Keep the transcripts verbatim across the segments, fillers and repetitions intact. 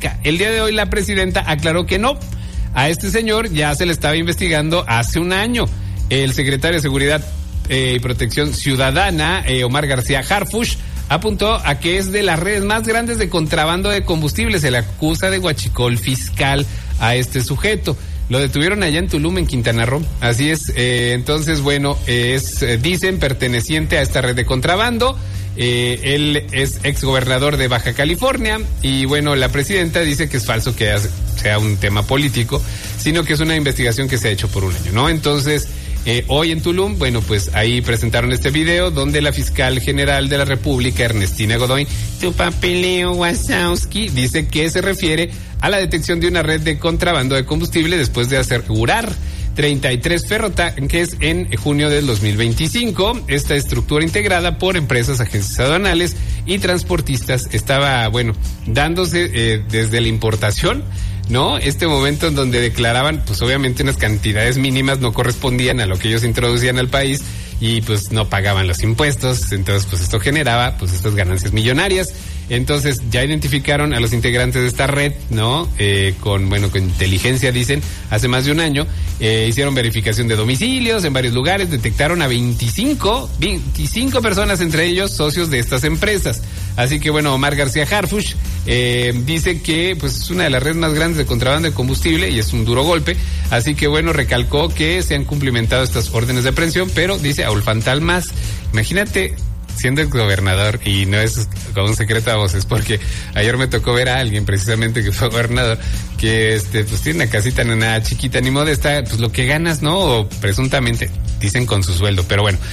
mediática. El día de hoy la presidenta aclaró que no. A este señor ya se le estaba investigando hace un año. El secretario de Seguridad eh, y Protección Ciudadana, eh, Omar García Harfuch, apuntó a que es de las redes más grandes de contrabando de combustible. Se le acusa de huachicol fiscal a este sujeto. Lo detuvieron allá en Tulum, en Quintana Roo. Así es. Eh, entonces, bueno, es, eh, dicen, perteneciente a esta red de contrabando. Eh, él es exgobernador de Baja California. Y bueno, la presidenta dice que es falso que sea un tema político, sino que es una investigación que se ha hecho por un año, ¿no? Entonces, eh, hoy en Tulum, bueno, pues ahí presentaron este video donde la fiscal general de la República, Ernestina Godoy, tu papeleo Wazowski, dice que se refiere a la detección de una red de contrabando de combustible después de asegurar treinta y tres ferrotanques en junio del dos mil veinticinco. Esta estructura integrada por empresas, agencias aduanales y transportistas estaba, bueno, dándose eh, desde la importación, ¿no? Este momento en donde declaraban, pues obviamente unas cantidades mínimas no correspondían a lo que ellos introducían al país y pues no pagaban los impuestos. Entonces, pues esto generaba pues estas ganancias millonarias. Entonces ya identificaron a los integrantes de esta red, ¿no? Eh, con, bueno, con inteligencia, dicen, hace más de un año. Eh, hicieron verificación de domicilios en varios lugares, detectaron a veinticinco, veinticinco personas, entre ellos socios de estas empresas. Así que, bueno, Omar García Harfuch eh, dice que pues es una de las redes más grandes de contrabando de combustible y es un duro golpe. Así que, bueno, recalcó que se han cumplimentado estas órdenes de aprehensión, pero dice, aún faltan más. Imagínate siendo el gobernador, y no es como un secreto a voces, porque ayer me tocó ver a alguien precisamente que fue gobernador, que este pues tiene una casita no nada chiquita ni modesta, pues lo que ganas, ¿no? O presuntamente, dicen con su sueldo, pero bueno,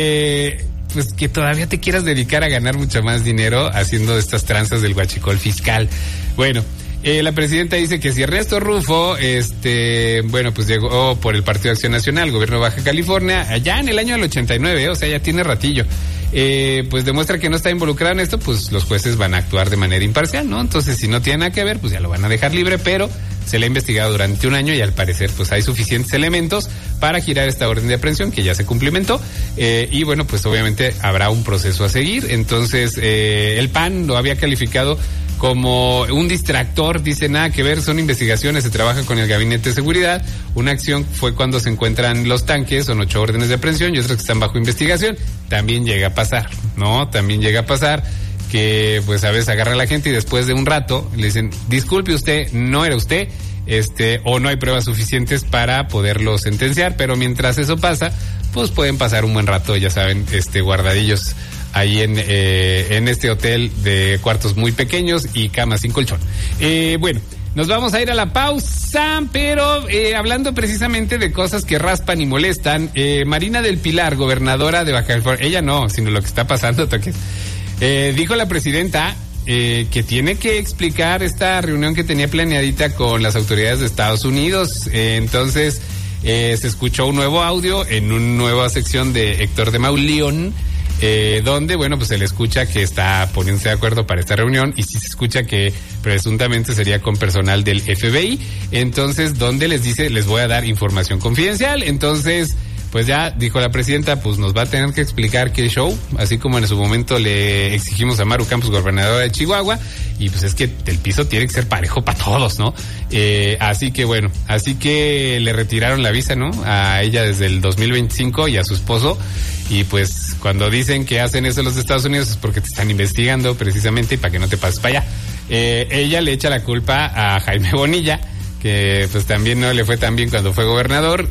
eh, pues que todavía te quieras dedicar a ganar mucho más dinero haciendo estas tranzas del huachicol fiscal. Bueno, Eh, la presidenta dice que si Ernesto Rufo, este, bueno, pues llegó por el Partido Acción Nacional, gobierno de Baja California, allá en el año del ochenta y nueve, o sea, ya tiene ratillo, eh, pues demuestra que no está involucrado en esto, pues los jueces van a actuar de manera imparcial, ¿no? Entonces, si no tiene nada que ver, pues ya lo van a dejar libre, pero se le ha investigado durante un año y al parecer, pues hay suficientes elementos para girar esta orden de aprehensión que ya se cumplimentó, eh, y bueno, pues obviamente habrá un proceso a seguir. Entonces, eh, el P A N lo había calificado como un distractor, dice nada que ver, son investigaciones, se trabaja con el Gabinete de Seguridad. Una acción fue cuando se encuentran los tanques, son ocho órdenes de aprehensión y otras que están bajo investigación. También llega a pasar, ¿no? También llega a pasar que pues a veces agarra a la gente y después de un rato le dicen, disculpe usted, no era usted, este, o no hay pruebas suficientes para poderlo sentenciar, pero mientras eso pasa, pues pueden pasar un buen rato, ya saben, este, guardadillos ahí en eh, en este hotel de cuartos muy pequeños y camas sin colchón. Eh, bueno, nos vamos a ir a la pausa, pero eh, hablando precisamente de cosas que raspan y molestan, eh, Marina del Pilar, gobernadora de Baja California, ella no, sino lo que está pasando, toques, eh, dijo la presidenta eh, que tiene que explicar esta reunión que tenía planeadita con las autoridades de Estados Unidos. Eh, entonces, eh, se escuchó un nuevo audio en una nueva sección de Héctor de Mauleón, Eh, donde, bueno, pues se le escucha que está poniéndose de acuerdo para esta reunión y sí se escucha que presuntamente sería con personal del F B I. Entonces, donde les dice, les voy a dar información confidencial. Entonces, pues ya dijo la presidenta, pues nos va a tener que explicar qué show, así como en su momento le exigimos a Maru Campos, gobernadora de Chihuahua, y pues es que el piso tiene que ser parejo para todos, ¿no? Eh, así que bueno, así que le retiraron la visa, ¿no? A ella desde el dos mil veinticinco y a su esposo. Y pues cuando dicen que hacen eso los Estados Unidos es porque te están investigando precisamente y para que no te pases para allá. Eh, ella le echa la culpa a Jaime Bonilla, que pues también no le fue tan bien cuando fue gobernador,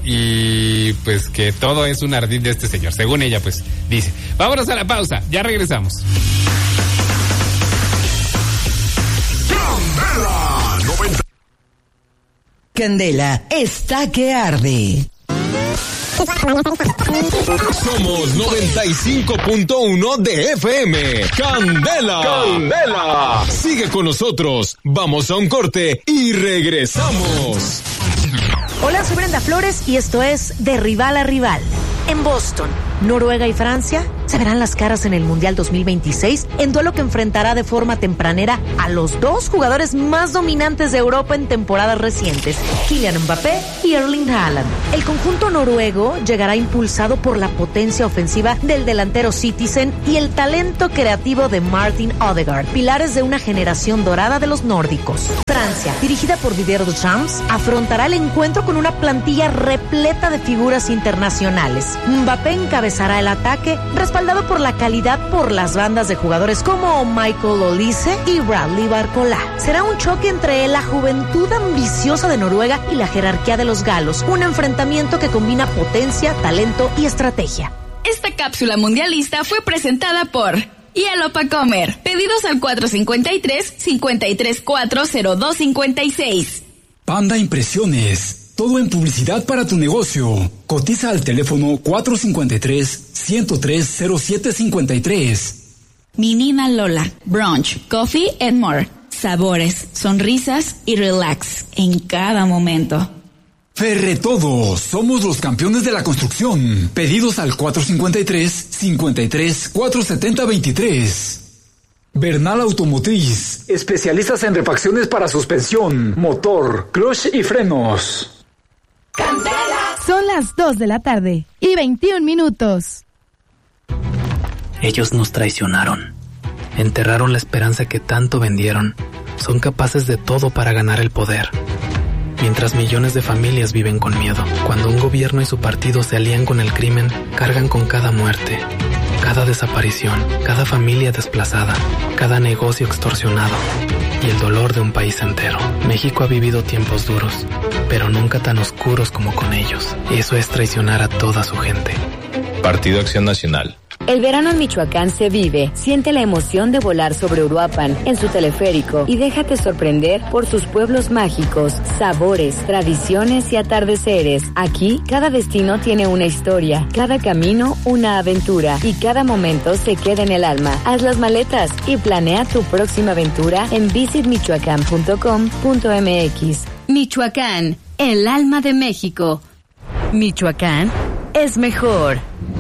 y pues que todo es un ardid de este señor, según ella pues dice. Vámonos a la pausa, ya regresamos. Candela noventa. Candela está que arde. Somos noventa y cinco punto uno de F M. Candela. Candela. Sigue con nosotros. Vamos a un corte y regresamos. Hola, soy Brenda Flores y esto es De Rival a Rival. En Boston, Noruega y Francia se se verán las caras en el Mundial dos mil veintiséis, en duelo que enfrentará de forma tempranera a los dos jugadores más dominantes de Europa en temporadas recientes, Kylian Mbappé y Erling Haaland. El conjunto noruego llegará impulsado por la potencia ofensiva del delantero Citizen y el talento creativo de Martin Odegaard, pilares de una generación dorada de los nórdicos. Francia, dirigida por Didier Deschamps, afrontará el encuentro con una plantilla repleta de figuras internacionales. Mbappé encabezará el ataque, respaldado por la calidad por las bandas de jugadores como Michael Olise y Bradley Barcola. Será un choque entre la juventud ambiciosa de Noruega y la jerarquía de los galos, un enfrentamiento que combina potencia, talento y estrategia. Esta cápsula mundialista fue presentada por Hielo pa' Comer. Pedidos al cuatro cinco tres, cinco tres cuatro, cero dos cinco seis. Panda Impresiones. Todo en publicidad para tu negocio. Cotiza al teléfono cuatro cinco tres, ciento tres, cero siete cinco tres. Menina Lola. Brunch, coffee and more. Sabores, sonrisas y relax en cada momento. Ferretodo, somos los campeones de la construcción. Pedidos al cuatro cinco tres, cinco tres, cuatro siete cero dos tres. Bernal Automotriz, especialistas en refacciones para suspensión, motor, clutch y frenos. Son las dos de la tarde y veintiún minutos. Ellos nos traicionaron. Enterraron la esperanza que tanto vendieron. Son capaces de todo para ganar el poder. Mientras millones de familias viven con miedo. Cuando un gobierno y su partido se alían con el crimen, cargan con cada muerte, cada desaparición, cada familia desplazada, cada negocio extorsionado y el dolor de un país entero. México ha vivido tiempos duros, pero nunca tan oscuros como con ellos. Eso es traicionar a toda su gente. Partido Acción Nacional. El verano en Michoacán se vive. Siente la emoción de volar sobre Uruapan en su teleférico y déjate sorprender por sus pueblos mágicos, sabores, tradiciones y atardeceres. Aquí, cada destino tiene una historia, cada camino una aventura y cada momento se queda en el alma. Haz las maletas y planea tu próxima aventura en visit michoacán punto com punto m x. Michoacán, el alma de México. Michoacán es mejor.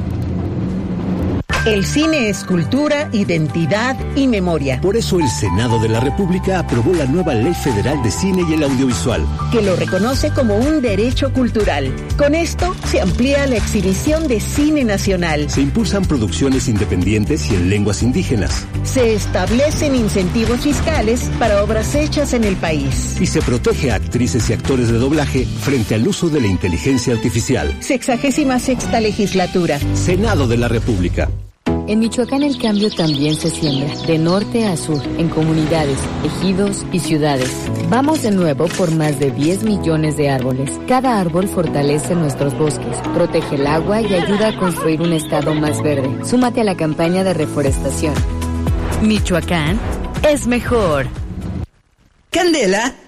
El cine es cultura, identidad y memoria. Por eso el Senado de la República aprobó la nueva Ley Federal de Cine y el Audiovisual, que lo reconoce como un derecho cultural. Con esto se amplía la exhibición de cine nacional. Se impulsan producciones independientes y en lenguas indígenas. Se establecen incentivos fiscales para obras hechas en el país. Y se protege a actrices y actores de doblaje frente al uso de la inteligencia artificial. Sexagésima sexta legislatura. Senado de la República. En Michoacán el cambio también se siembra, de norte a sur, en comunidades, ejidos y ciudades. Vamos de nuevo por más de diez millones de árboles. Cada árbol fortalece nuestros bosques, protege el agua y ayuda a construir un estado más verde. Súmate a la campaña de reforestación. Michoacán es mejor. Candela